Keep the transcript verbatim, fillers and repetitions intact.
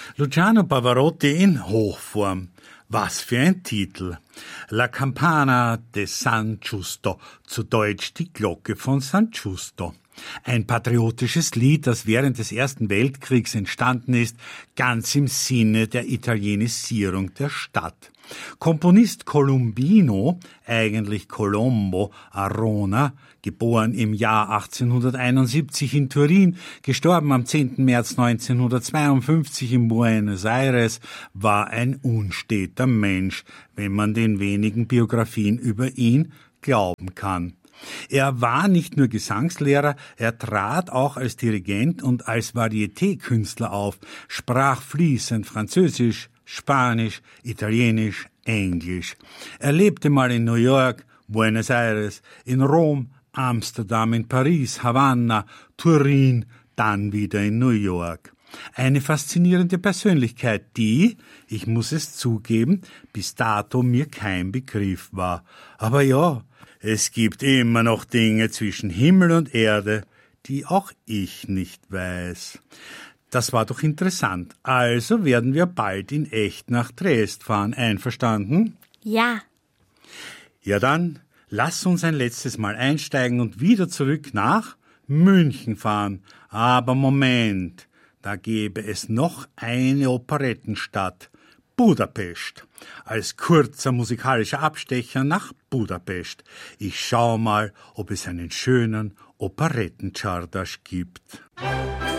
Luciano Pavarotti in Hochform. Was für ein Titel. La Campana de San Giusto, zu Deutsch die Glocke von San Giusto. Ein patriotisches Lied, das während des Ersten Weltkriegs entstanden ist, ganz im Sinne der Italienisierung der Stadt. Komponist Colombino, eigentlich Colombo Arona, geboren im Jahr achtzehnhunderteinundsiebzig in Turin, gestorben am zehnten März neunzehnhundertzweiundfünfzig in Buenos Aires, war ein unsteter Mensch, wenn man den wenigen Biografien über ihn glauben kann. Er war nicht nur Gesangslehrer, er trat auch als Dirigent und als Varieté-Künstler auf, sprach fließend Französisch, Spanisch, Italienisch, Englisch. Er lebte mal in New York, Buenos Aires, in Rom, Amsterdam, in Paris, Havanna, Turin, dann wieder in New York. Eine faszinierende Persönlichkeit, die, ich muss es zugeben, bis dato mir kein Begriff war. Aber ja, es gibt immer noch Dinge zwischen Himmel und Erde, die auch ich nicht weiß. Das war doch interessant. Also werden wir bald in echt nach Triest fahren. Einverstanden? Ja. Ja dann, lass uns ein letztes Mal einsteigen und wieder zurück nach München fahren. Aber Moment, da gäbe es noch eine Operettenstadt, Budapest. Als kurzer musikalischer Abstecher nach Budapest. Ich schau mal, ob es einen schönen Operettenczardas gibt.